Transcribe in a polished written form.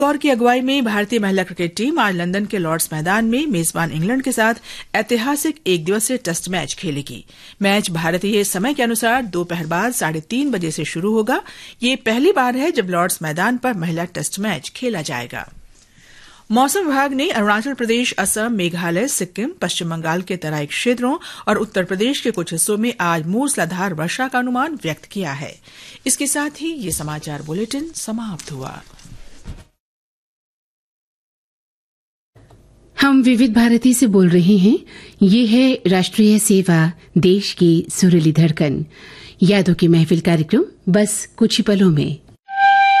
कौर की अगुवाई में भारतीय महिला क्रिकेट टीम आज लंदन के लॉर्ड्स मैदान में मेजबान इंग्लैंड के साथ ऐतिहासिक एक दिवसीय टेस्ट मैच खेलेगी। मैच भारतीय समय के अनुसार दोपहर बाद 3:30 बजे से शुरू होगा। ये पहली बार है जब लॉर्ड्स मैदान पर महिला टेस्ट मैच खेला जाएगा। मौसम विभाग ने अरुणाचल प्रदेश, असम, मेघालय, सिक्किम, पश्चिम बंगाल के तराई क्षेत्रों और उत्तर प्रदेश के कुछ हिस्सों में आज मूसलाधार वर्षा का अनुमान व्यक्त किया है। इसके साथ ही ये समाचार बुलेटिन समाप्त हुआ। हम विविध भारती से बोल रहे हैं। ये है राष्ट्रीय सेवा, देश की सुरीली धड़कन, यादों की महफिल कार्यक्रम बस कुछ ही पलों में।